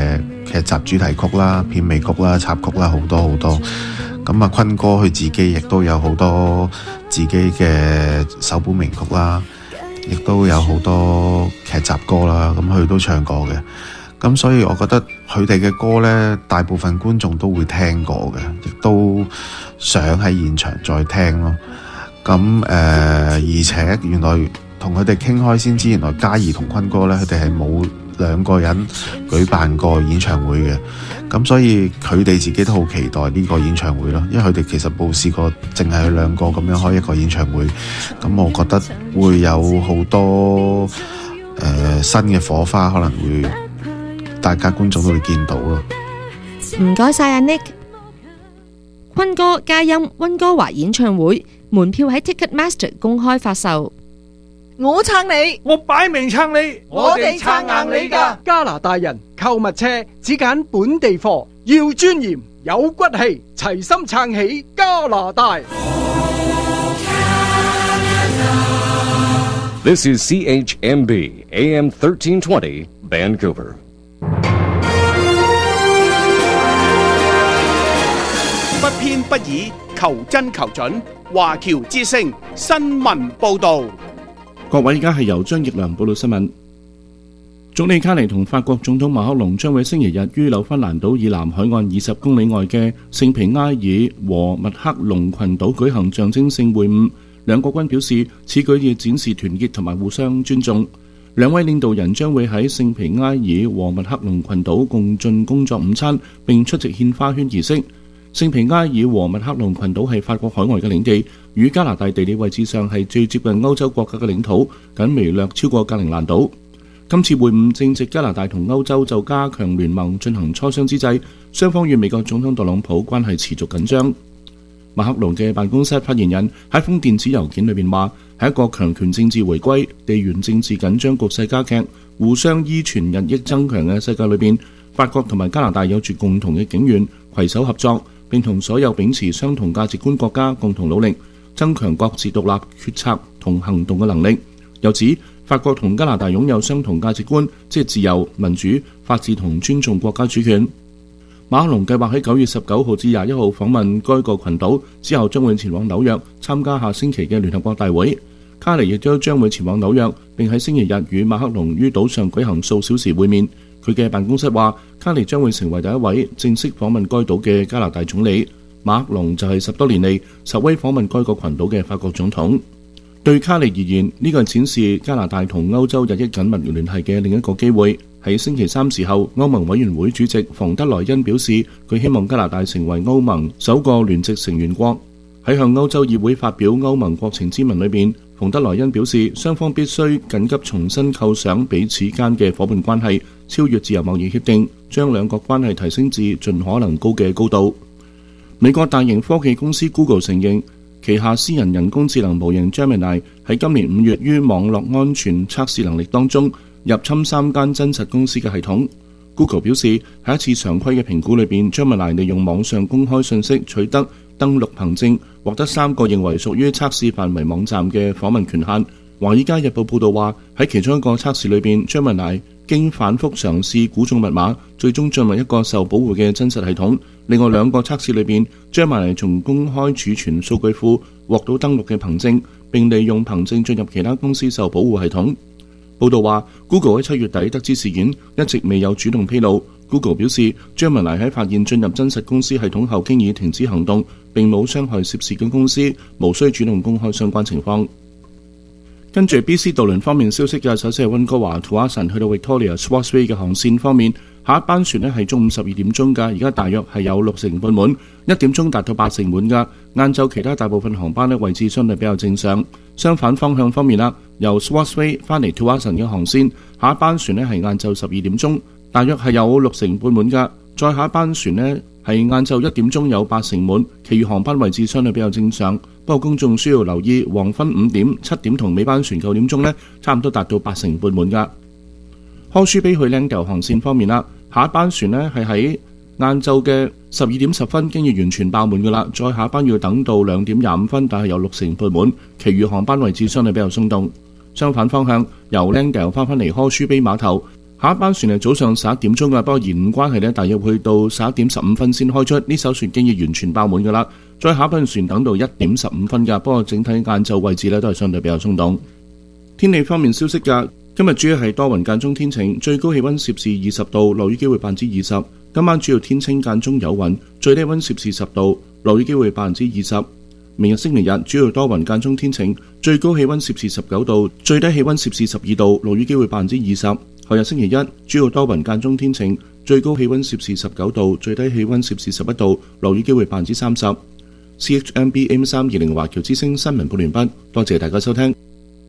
[SPEAKER 16] 劇集主題曲啦、片尾曲啦、插曲啦，好多好多。咁啊，坤哥佢自己亦都有好多自己嘅首本名曲啦，亦都有好多劇集歌啦，咁佢都唱過嘅。咁所以我覺得佢哋嘅歌呢，大部分觀眾都會聽過嘅，亦都想喺現場再聽咯。咁而且原來同佢哋傾開先知，原來嘉儀同坤哥呢，佢哋係冇兩個人舉辦過演唱會嘅。咁所以佢哋自己都好期待呢個演唱會咯，因為佢哋其實冇試過淨係佢兩個咁樣開一個演唱會。咁我覺得會有好多新嘅火花，可能會大家觀眾都會見到咯。
[SPEAKER 14] 唔該晒阿 Nick。坤哥嘉音溫哥華演唱會門票喺 Ticketmaster 公開發售。
[SPEAKER 7] 我撐你，我擺明撐你，我哋撐硬你㗎。加拿大人購物車只揀本地貨，要尊嚴有骨氣，齊心撐起加拿大。
[SPEAKER 17] This is CHMB AM 1320 Vancouver。
[SPEAKER 8] 不偏不倚，求真求準。華僑之聲新聞報導。
[SPEAKER 18] 各位，而家係由張奕良報道新聞。總理卡尼同法國總統馬克龍將會星期日於紐芬蘭島以南海岸20公里外嘅聖皮埃爾和密克隆群島舉行象徵性會晤。兩國軍表示，此舉要展示團結同埋互相尊重。兩位領導人將會喺聖皮埃爾和密克隆群島共進工作午餐，並出席獻花圈儀式。聖皮埃爾和密克隆群島係法國海外嘅領地，與加拿大地理位置上係最接近歐洲國家嘅領土，僅微略超過格陵蘭島。今次會晤正值加拿大同歐洲就加強聯盟進行磋商之際，雙方與美國總統特朗普關係持續緊張。馬克龍嘅辦公室發言人喺封電子郵件裏面話，係一個強權政治回歸、地緣政治緊張局勢加劇、互相依存日益增強嘅世界裏邊，法國同埋加拿大有住共同嘅境願，攜手合作，並同所有秉持相同價值觀國家共同努力，增強各自獨立決策同行動嘅能力。又指法國同加拿大擁有相同價值觀，即係自由、民主、法治同尊重國家主權。馬克龍計劃喺9月19號至21號訪問該個群島，之後將會前往紐約參加下星期嘅聯合國大會。卡尼亦都將會前往紐約，並喺星期日與馬克龍於島上舉行數小時會面。佢嘅辦公室話，卡尼將會成為第一位正式訪問該島嘅加拿大總理。馬克龍就係10多年嚟首位訪問該個群島嘅法國總統。對卡尼而言，呢個係展示加拿大同歐洲日益緊密聯繫嘅另一個機會。喺星期三時候，歐盟委員會主席馮德萊恩表示，佢希望加拿大成為歐盟首個聯席成員國。喺向歐洲議會發表歐盟國情咨文裏邊，馮德萊恩表示，雙方必須緊急重新構想彼此間嘅夥伴關係，超越自由貿易協定，將兩國關係提升至盡可能高嘅高度。美國大型科技公司 Google 承認，旗下私人人工智能模型 Gemini 喺今年5月於網絡安全測試能力當中入侵3間真實公司嘅系統。Google 表示，喺一次常規嘅評估裏邊 ，Gemini 利用網上公開信息取得登錄憑證，獲得3個認為屬於測試範圍網站嘅訪問權限。《華爾街日報》報導話，喺其中一個測試裏邊 ，Gemini 經反覆嘗試估中密碼，最終進入一個受保護嘅真實系統。另外2個測試裏邊，Gemini從公開儲存數據庫獲到登錄嘅憑證，並利用憑證進入其他公司受保護系統。報道話 ，Google 喺7月底得知事件，一直未有主動披露。Google 表示 ，Gemini 喺發現進入真實公司系統後，經已停止行動，並冇傷害涉事嘅公司，無需主動公開相關情況。跟住 BC 渡輪方面消息嘅，首先係溫哥華圖瓦神去到 Victoria Swartz Bay 嘅航線方面，下一班船呢係中午12點鐘㗎，而家大約係有60%半滿，1點鐘達到80%滿㗎。晏晝其他大部分航班呢位置相對比較正常。相反方向方面啦，由 Swartz Bay 翻嚟圖瓦神嘅航線，下一班船呢係晏晝12點鐘，大約係有60%半滿㗎。再下一班船呢係晏晝1點鐘有80%滿，其餘航班位置相對比較正常。不過公眾需要留意黃昏5點、7點同尾班船9點鐘呢，差唔多達到80%半滿㗎。柯舒比去 Langdale 航線方面啦，下一班船呢係喺晏晝嘅12點10分經已完全爆滿㗎啦，再下一班要等到2點25分，但係有60%半滿，其餘航班位置相對比較鬆動。相反方向由 Langdale 翻返嚟柯舒比碼頭， 下一班船係早上11點鐘㗎，不過延誤關係呢，大約去到11點15分先開出，呢艘船經已完全爆滿㗎啦。再下一班船等到1點15分㗎，不過整體晏晝位置呢都係相對比較鬆動。天氣方面消息㗎，今日主要係多雲間中天晴，最高氣溫攝氏20度，落雨機會20%。今晚主要天清間中有雲，最低溫攝氏10度，落雨機會20%。明日星期日主要多雲間中天晴，最高氣溫攝氏19度，最低氣溫攝氏12度，落雨機會20%。後日星期一主要多雲間中天晴，最高氣溫攝氏19度，最低氣溫攝氏11度，落雨機會30%。CHMB AM320 華僑之聲新聞報完畢，多謝大家收聽。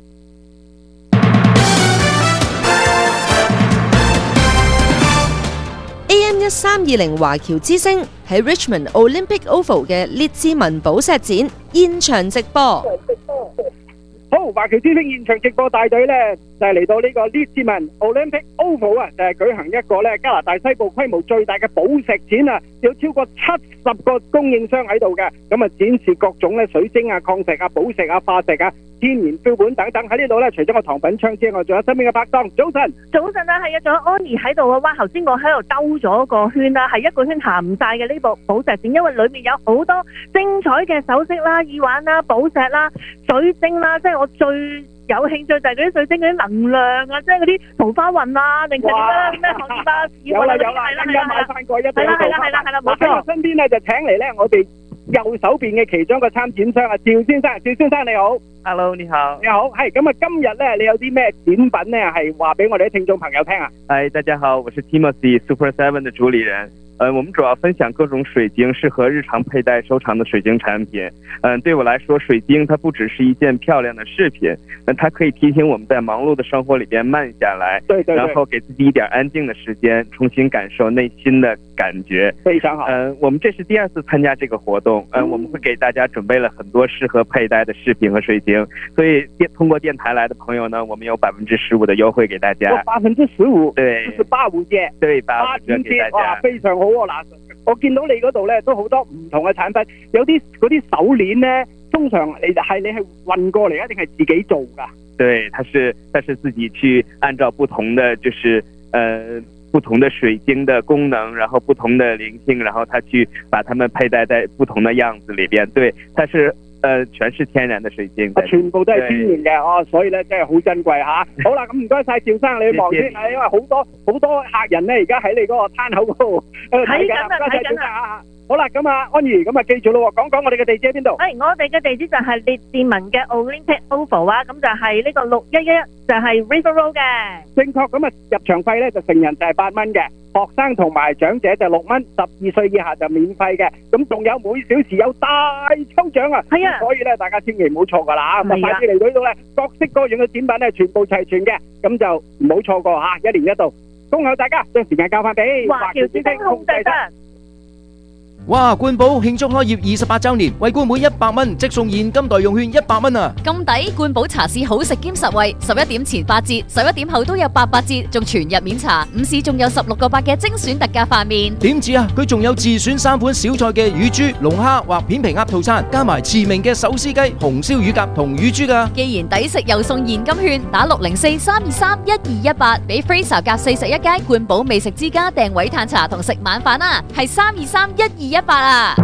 [SPEAKER 14] AM1320 華僑之聲喺 Richmond Olympic Oval 嘅列治文寶石展現場直播。
[SPEAKER 19] 好，華僑之聲現場直播大隊呢，就係嚟到呢個列治文 Olympic Oval 啊，就係舉行一個呢加拿大西部規模最大嘅寶石展啊，有超過70個供應商喺度嘅，咁啊展示各種呢水晶啊、礦石啊、寶石啊、化石啊、天然標本等等。喺呢度呢，除咗個唐品昌之外，仲有身邊嘅拍檔。早晨，
[SPEAKER 20] 早晨啊，係啊，仲有安妮喺度啊。哇，頭先我喺度兜咗個圈啦，係一個圈行唔晒嘅呢部寶石展，因為裏面有好多精彩嘅首飾啦、耳環啦、寶石啦、水晶啦，即係我最有興趣就係嗰啲水晶嗰啲能量啊，即係嗰啲桃花運啊，定係點樣咩學業啊、事業啊，
[SPEAKER 19] 有啦，買翻過一定係啦，冇錯。我身邊咧就請嚟咧我哋右手邊嘅其中一個參展商啊，趙先生，趙先生你好
[SPEAKER 21] ，Hello 你好，
[SPEAKER 19] 你好，係咁啊，今日咧你有啲咩展品咧係話俾我哋啲聽眾朋友聽啊？
[SPEAKER 21] 嗨，大家好，我是 Timothy Super 7的主理人。我们主要分享各种水晶适合日常佩戴收藏的水晶产品。对我来说，水晶它不只是一件漂亮的饰品，它可以提醒我们在忙碌的生活里边慢下来，
[SPEAKER 19] 对，
[SPEAKER 21] 然后给自己一点安静的时间，重新感受内心的感觉。
[SPEAKER 19] 非常好。
[SPEAKER 21] 我们这是第2次参加这个活动，我们会给大家准备了很多适合佩戴的饰品和水晶，所以通过电台来的朋友呢，我们有15%的优惠给大家。
[SPEAKER 19] 15%，
[SPEAKER 21] 对，
[SPEAKER 19] 就是85折，
[SPEAKER 21] 对，85折给大家。
[SPEAKER 19] 哇，非常好喎！嗱，我見到你嗰度咧都好多唔同嘅產品，有啲嗰啲手鏈咧，通常你係運過嚟啊，定係自己做㗎？
[SPEAKER 21] 對，它是自己去按照不同的就是不同的水晶的功能，然後不同的靈性，然後它去把它們佩戴在不同的樣子裏邊。對，它是全是天然的水晶，
[SPEAKER 19] 全部都係天然嘅哦，所以咧真係好珍貴嚇。好啦，咁唔該晒趙生，你去望先啊，因為好多客人咧而家喺你嗰個攤口嗰度睇緊啊。好啦，咁啊安怡，咁啊記住咯，講講我哋嘅地址喺邊度？
[SPEAKER 20] 我哋嘅地址就係列治文嘅 Olympic Oval 啊，咁就係呢個611，就係 River Road 嘅。正確，咁啊入場費咧就成人就係8蚊嘅，學生同埋長者就6蚊，12歲以下就免費嘅。咁仲有每小時有大抽獎啊！係啊，所以咧大家千祈唔好錯噶啦，咁啊快啲嚟到呢度咧，各式各樣嘅展品咧全部齊全嘅，咁就唔好錯過嚇，一年一度。恭候大家，將時間交翻俾華僑之星控制室。
[SPEAKER 3] 哇！冠寶慶祝開業28週年，為冠每100蚊即送現金代用券100蚊啊！
[SPEAKER 6] 咁抵，冠寶茶市好食兼實惠，11點前8折，11點後都有88折，仲全日免茶。午市仲有16個8嘅精選特價飯麵。
[SPEAKER 3] 點止啊！佢仲有自選3款小菜嘅乳豬、龍蝦或片皮鴨套餐，加埋馳名嘅手撕雞、紅燒乳鴿同乳豬㗎。
[SPEAKER 6] 既然抵食又送現金券，打604-323-1218，俾 Fraser 夾41街冠寶美食之家訂位嘆茶同食晚飯啊！係323-1218啊！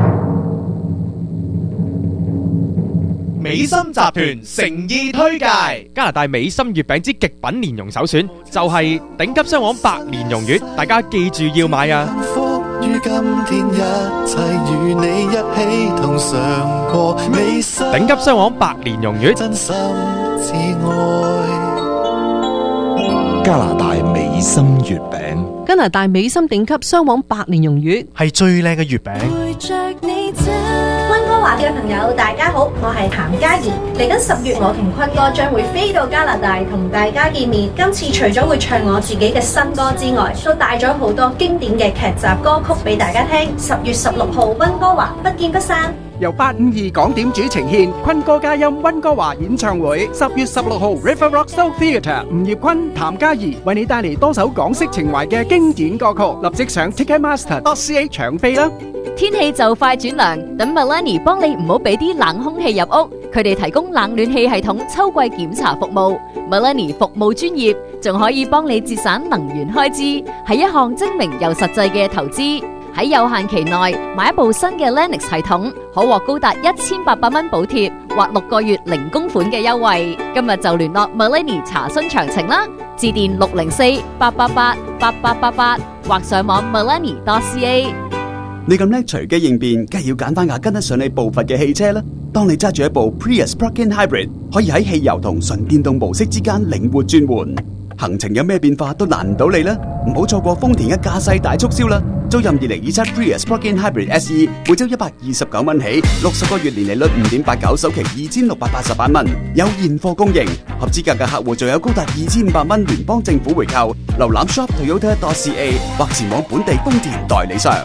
[SPEAKER 22] 美心集團誠意推介加拿大美心月餅之極品蓮蓉首選，就係頂級雙黃白蓮蓉月，大家記住要買啊！
[SPEAKER 23] 於今天一切與你一起同嘗過美心，
[SPEAKER 22] 頂級雙黃白蓮蓉月，
[SPEAKER 23] 真心至愛。
[SPEAKER 2] 加拿大美心月餅，
[SPEAKER 1] 加拿大美心頂級雙黃白蓮蓉月
[SPEAKER 2] 係最靚嘅月餅。
[SPEAKER 24] 溫哥華嘅朋友大家好，我係譚嘉怡。嚟緊10月，我同坤哥將會飛到加拿大同大家見面。今次除咗會唱我自己嘅新歌之外，都帶咗好多經典嘅劇集歌曲俾大家聽。10月16號溫哥華，不見不散。
[SPEAKER 7] 由852港點主呈獻坤哥嘉音溫哥華演唱會。10月16號 River Rock Soul Theatre，吳業坤、譚嘉儀為你帶嚟多首港式情懷嘅經典歌曲，立即上 Ticketmaster.ca 搶飛啦！
[SPEAKER 6] 天氣就快轉涼，等 Melanie 幫你唔好俾啲冷空氣入屋。佢哋提供冷暖氣系統秋季檢查服務。Melanie 服務專業，仲可以幫你節省能源開支，係一項精明又實際嘅投資。喺有限期內買一部新嘅 Lennox 系統，可獲高達1800蚊補貼或6個月零供款嘅優惠。今日就聯絡 Melanie 查詢詳情啦，致電604-888-8888或上網 melanie.ca。
[SPEAKER 4] 你咁叻隨機應變，梗係要揀翻架跟得上你步伐嘅汽車啦。當你揸住一部 Prius Plug-in Hybrid， 可以喺汽油同純電動模式之間靈活轉換，行程有咩變化都難唔到你啦。唔好錯過豐田嘅駕駛大促銷啦！租任2027 Prius Plug-in Hybrid SE， 每周129蚊起，60個月年利率5.89，首期2688蚊，有現貨供應。合資格嘅客戶仲有高達2500蚊聯邦政府回扣。瀏覽 shop.toyota.ca 或前往本地豐田代理商。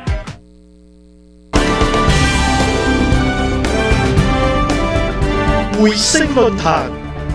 [SPEAKER 10] 匯聲論壇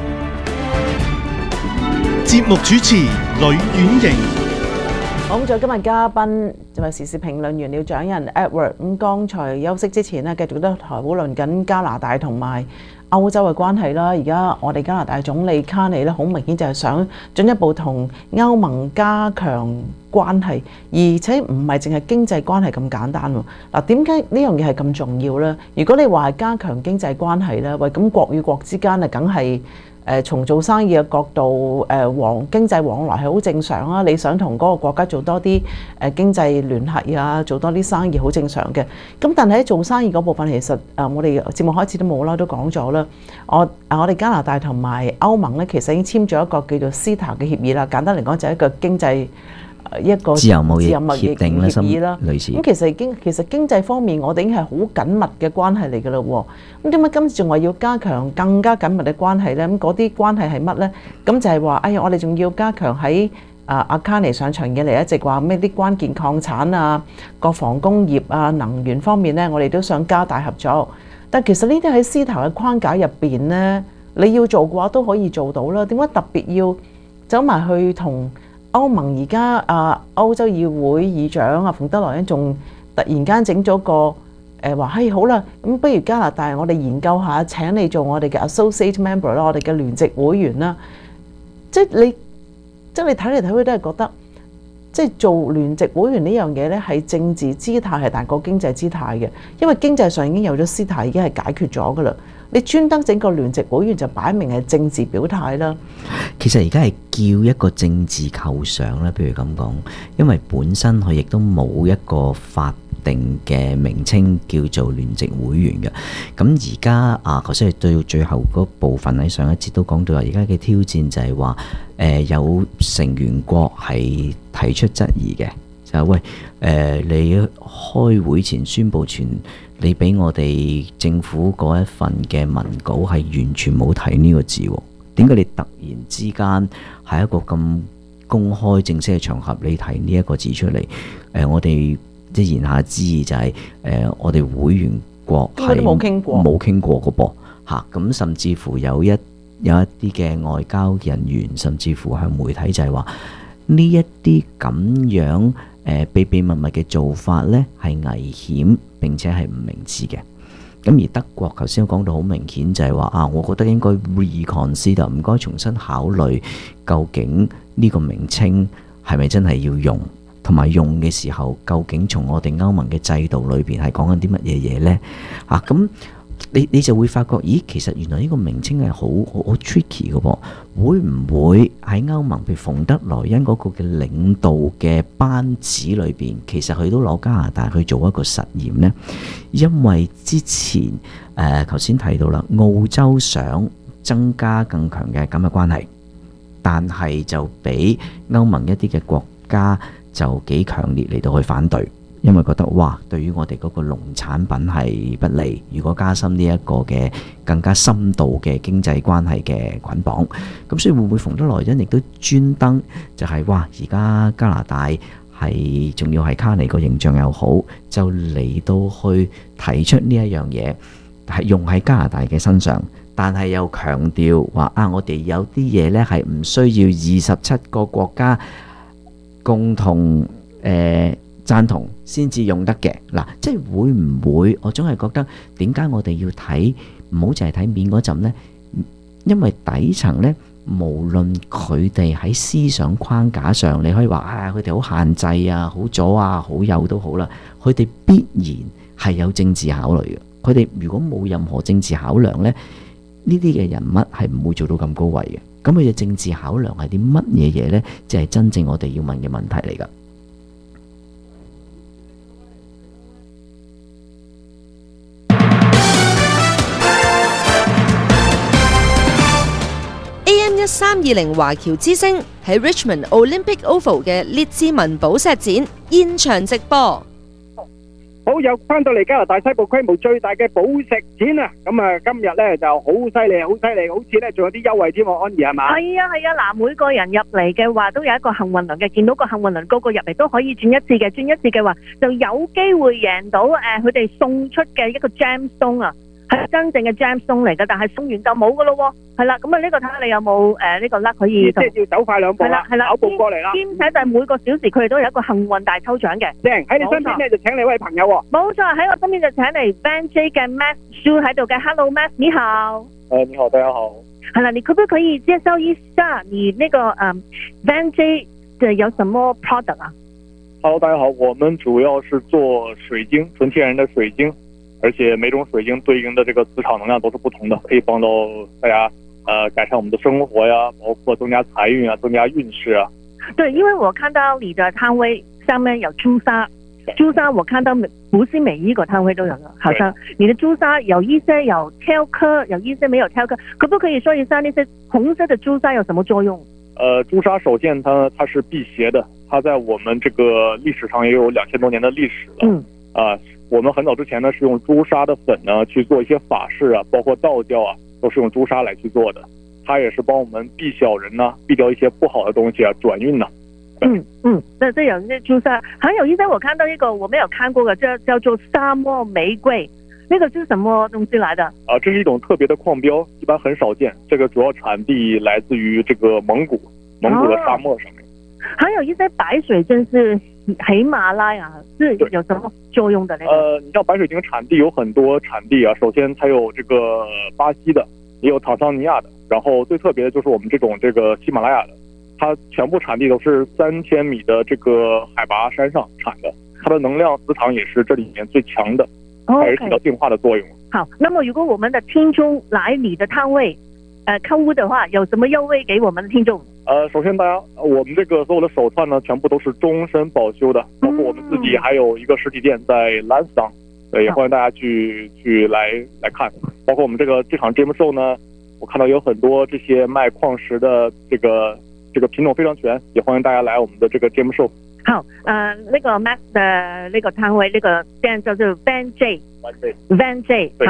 [SPEAKER 10] 節目主持呂婉瑩。
[SPEAKER 11] 好，咁仲有今日嘉賓就係時事評論員廖長仁 Edward。咁剛才休息之前呢，繼續都討論緊加拿大同埋歐洲嘅關係啦。而家我哋加拿大總理卡尼咧，好明顯就係想進一步同歐盟加強關係，而且唔係淨係經濟關係咁簡單喎。嗱，點解呢樣嘢係咁重要呢？如果你話係加強經濟關係咧，喂，咁國與國之間啊，梗係從做生意嘅角度，經濟往來係好正常啊！你想同嗰個國家做多啲經濟聯繫啊，做多啲生意好正常嘅。咁但係喺做生意嗰部分，其實我哋節目開始都冇啦，都講咗啦。我哋加拿大同埋歐盟咧，其實已經簽咗一個叫做 CETA 嘅協議啦。簡單嚟講，就係一個經濟一個
[SPEAKER 5] 自由貿易協定啦，
[SPEAKER 11] 協議啦，
[SPEAKER 5] 類似。
[SPEAKER 11] 咁其實經濟方面，我哋已經係好緊密嘅關係嚟㗎啦喎。咁點解今次仲話要加強更加緊密嘅關係咧？咁嗰啲關係係乜咧？咁就係話，哎呀，我哋仲要加強喺阿卡尼上場以嚟一直話咩啲關鍵礦產啊、國防工業啊、能源方面咧，我哋都想加大合作。但其實呢啲喺CETA嘅框架入邊咧，你要做嘅話都可以做到啦。點解特別要走埋去同歐盟而家歐洲議會議長馮德萊恩仲突然間整咗個話，嘿，好啦，咁不如加拿大我哋研究下請你做我哋嘅 associate member 啦，我哋嘅聯席會員啦。即係你睇嚟睇去都係覺得，即係做聯席會員呢樣嘢咧，係政治姿態係大過經濟姿態嘅，因為經濟上已經有咗CETA，已經係解決咗噶啦。你專登整個聯席會員就擺明係政治表態啦。
[SPEAKER 5] 其實而家係叫一個政治構想啦，譬如咁講，因為本身佢亦都冇一個法定嘅名稱叫做聯席會員嘅。咁而家頭先係對到最後嗰部分喺上一節都講到話，而家嘅挑戰就係話有成員國係提出質疑嘅，就係喂你開會前宣佈你俾我哋政府嗰一份嘅文稿係完全冇提呢個字喎，點解你突然之間係一個咁公開正式嘅場合，你提呢一個字出嚟？我哋即係言下之意就係我哋會員國係冇傾過嘅噃嚇，咁甚至乎有一啲嘅外交人員，甚至乎向媒體就係話呢一啲咁樣秘密嘅做法呢係危險並且係唔明智嘅。咁而德國頭先講到好明顯就係話我覺得應該 reconsider， 唔該重新考慮究竟呢個名稱係咪真係要用，同埋用嘅時候究竟從我哋歐盟嘅制度裏邊係講緊啲乜嘢嘢呢？咁你就會發覺，咦，其實原來呢個名稱係好 tricky 嘅噃，會唔會喺歐盟譬如馮德萊恩嗰個嘅領導嘅班子裏邊，其實佢都攞加拿大去做一個實驗呢？因為之前頭先提到啦，澳洲想增加更強嘅咁嘅關係，但係就俾歐盟一啲嘅國家就幾強烈嚟到去反對。因為覺得哇，對於我哋嗰個農產品係不利，如果加深呢一個嘅更加深度嘅經濟關係嘅捆綁，咁所以會唔會馮德萊恩亦都專登就係哇，而家加拿大係仲要係卡尼個形象又好，就嚟到去提出呢一樣嘢係用喺加拿大嘅身上，但係又強調話我哋有啲嘢呢係唔需要27個國家共同贊同先至用得嘅。嗱，即係會唔會我總係覺得點解我哋要睇唔好淨係睇面嗰陣呢？因為底層呢，無論佢哋喺思想框架上，你可以話佢哋好限制啊、好左啊、好右都好啦，佢哋必然係有政治考慮嘅。佢哋如果冇任何政治考量呢，呢啲嘅人物係唔會做到咁高位嘅。咁佢嘅政治考量係啲乜嘢嘢呢？即係真正我哋要問嘅問題嚟㗎。
[SPEAKER 14] AM1320華僑之聲喺 Richmond Olympic Oval 嘅列治文寶石展現場直播。
[SPEAKER 19] 好，又翻到嚟加拿大西部規模最大嘅寶石展啊！咁啊，今日咧就好犀利，好犀利，好似咧仲有啲優惠添喎，安怡係嘛？
[SPEAKER 20] 係啊，嗱，每個人入嚟嘅話都有一個幸運輪嘅，見到個幸運輪個個入嚟都可以轉一次嘅，轉一次嘅話就有機會贏到佢哋送出嘅一個 gemstone 啊！係真正嘅 gemstone 嚟嘅，但係送完就冇噶咯喎。係啦，咁啊呢個睇下你有冇呢個甩可以，
[SPEAKER 19] 即係要走快兩步啦，
[SPEAKER 20] 係啦，
[SPEAKER 19] 跑步過嚟啦。
[SPEAKER 20] 兼且就係每個小時佢哋都有一個幸運大抽獎嘅。
[SPEAKER 19] 正喺你身邊咧就請你位朋友喎。
[SPEAKER 20] 冇錯，喺我身邊就請嚟 Van J 嘅 Max Shu 喺度嘅 ，Hello Max， 你好。
[SPEAKER 9] 你好，大家好。
[SPEAKER 20] 係啦，你可不可以介紹一下你那個Van J 的有什麼 product 啊
[SPEAKER 9] ？Hello， 大家好，我們主要是做水晶，純天然的水晶。而且每種水晶對應的這個磁場能量都是不同的，可以幫到大家改善我們的生活呀，包括增加財運啊，增加運勢啊。
[SPEAKER 20] 對，因為我看到你的攤位上面有朱砂，朱砂我看到不是每一個攤位都有的，好像你的朱砂有一些有雕刻，有一些沒有雕刻，可不可以說一下那些紅色的朱砂有什麼作用？
[SPEAKER 9] 朱砂首先它是辟邪的，它在我們這個歷史上也有2000多年的歷史了。我們很早之前呢是用朱砂的粉呢去做一些法事啊，包括道教啊，都是用朱砂來去做的。它也是幫我們避小人呐，避掉一些不好的東西啊，轉運呐。
[SPEAKER 20] 這有些朱砂，還有一些我看到一個我沒有看過的，叫做沙漠玫瑰，那個是什麼東西來的？
[SPEAKER 9] 這是一種特別的礦標，一般很少見。這個主要產地來自於這個蒙古的沙漠上面。
[SPEAKER 20] 還有一些白水晶是喜馬拉雅，是有什麼作用的呢？
[SPEAKER 9] 你像白水晶產地有很多產地啊，首先它有這個巴西的，也有坦桑尼亞的，然後最特別的就是我們這種這個喜馬拉雅的，它全部產地都是3000米的這個海拔山上產的，它的能量磁場也是這裡面最強的，它也是起到淨化的作用。
[SPEAKER 20] 好，那麼如果我們的聽眾來你的攤位購物的話，有什麼優惠給我們的聽眾？
[SPEAKER 9] 首先大家，我們這個所有的手串呢，全部都是終身保修的，包括我們自己還有一個實體店在蘭斯當，也歡迎大家去來看。包括我們這場 Gem Show 呢，我看到有很多這些賣礦石的這個品種非常全，也歡迎大家來我們的這個 Gem Show。
[SPEAKER 20] 好，那個 Max 的那個攤位，那個店叫做 Van J，Van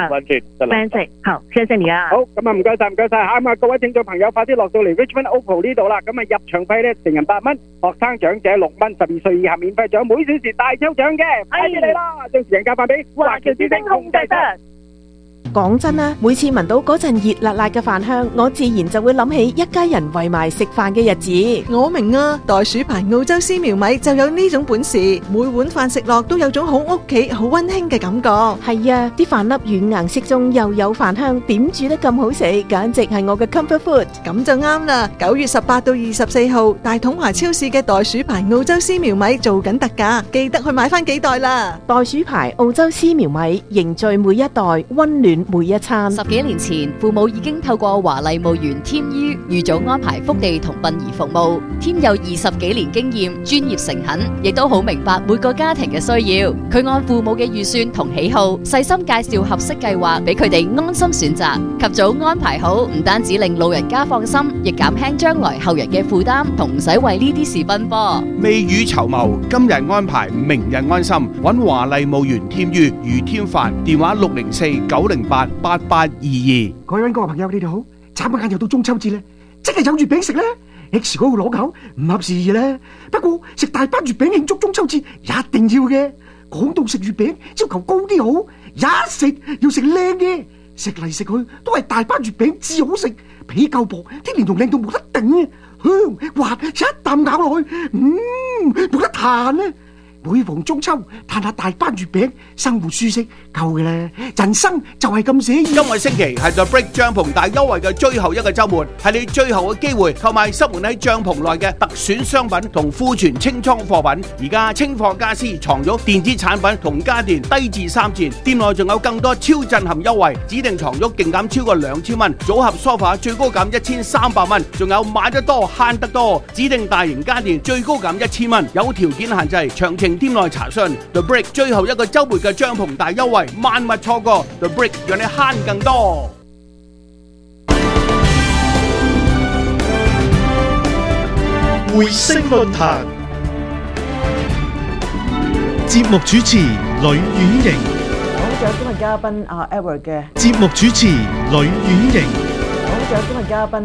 [SPEAKER 20] J，好，謝謝你啊。
[SPEAKER 19] 好，咁啊唔該晒，咁啊各位聽眾朋友，快啲落到嚟 Richmond Oval 呢度啦。咁啊入場費咧，成人8蚊，學生長者6蚊，12歲以下免費獎，每小時大抽獎嘅，快啲嚟啦！將時間交翻俾華僑之聲控制室。
[SPEAKER 12] 講真啦，每次聞到嗰陣熱辣辣嘅飯香，我自然就會諗起一家人圍埋食飯嘅日子。
[SPEAKER 1] 我明啊，袋鼠牌澳洲絲苗米就有呢種本事，每碗飯食落都有種好屋企、好溫馨嘅感覺。
[SPEAKER 12] 係啊，啲飯粒軟硬適中，又有飯香，點煮得咁好食，簡直係我嘅 comfort food。
[SPEAKER 1] 咁就啱啦！9月18到24號，大統華超市嘅袋鼠牌澳洲絲苗米做緊特價，記得去買翻幾袋啦！
[SPEAKER 12] 袋鼠牌澳洲絲苗米，凝聚每一代，溫暖每一餐。
[SPEAKER 6] 10幾年前，父母已經透過華麗墓園添於預早安排福地同殯儀服務。添有20幾年經驗，專業誠懇，亦都好明白每個家庭嘅需要。佢按父母嘅預算同喜好，細心介紹合適計劃俾佢哋安心選擇。及早安排好，唔單止令老人家放心，亦減輕將來後人嘅負擔，同唔使為呢啲事奔波。
[SPEAKER 8] 未雨綢繆，今日安排，明日安心。揾華麗墓園添於余添凡，電話604-908-8822。
[SPEAKER 13] 各位溫哥華朋友，你哋好！眨下眼又到中秋節咧，即係有月餅食咧。X 嗰個攞口唔合時宜咧，不過食大班月餅慶祝中秋節一定要嘅。講到食月餅，要求高啲好， 一食要食靚嘅，食嚟食去都係大班月餅至好食，皮夠薄，啲蓮蓉靚到冇得頂啊，香滑，一啖咬落去，冇得彈啊！每逢中秋，嘆下大班月餅，生活舒適夠嘅啦。人生就係咁寫意。
[SPEAKER 8] 今個星期係 The Brick 帳篷大優惠嘅最後一個週末，係你最後嘅機會購買塞滿喺帳篷內嘅特選商品同庫存清倉貨品。而家清貨家私、床褥、電子產品同家電低至3折，店內仲有更多超震撼優惠，指定床褥勁減超過2000蚊，組合梳化最高減1300蚊，仲有買得多慳得多，指定大型家電最高減1000蚊，有條件限制，詳情店內查詢。The Brick 最後一個週末嘅帳篷大優惠，萬勿錯過。The Brick 讓你慳更多。
[SPEAKER 10] 匯聲論壇節目主持呂婉瑩，
[SPEAKER 11] 咁仲有今日嘉賓阿 Edward 嘅
[SPEAKER 10] 節目主持呂婉瑩，
[SPEAKER 11] 咁仲有今日嘉賓。